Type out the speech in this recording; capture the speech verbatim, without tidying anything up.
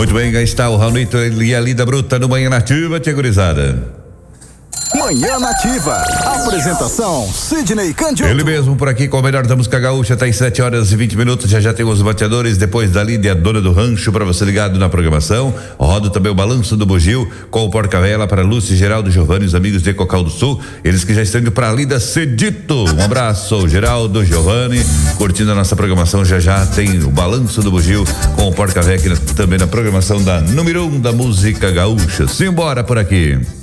Muito bem, aí está o Raulito e a Linda Bruta no Manhã Nativa, tia gurizada. Manhã Nativa. Apresentação, Sidney Candido. Ele mesmo por aqui com o melhor da música gaúcha, tá em sete horas e vinte minutos, já já tem os bateadores, depois da Lídia, a dona do rancho, para você ligado na programação. Rodo também o Balanço do Bugio, com o Porca-Vela para Lúcia, Geraldo, Giovanni, os amigos de Cocal do Sul, eles que já estão indo para a Lida Cedito. Um abraço, Geraldo, Giovanni, curtindo a nossa programação, já já tem o Balanço do Bugio, com o Porca-Vela, também na programação da número um da música gaúcha. Simbora por aqui.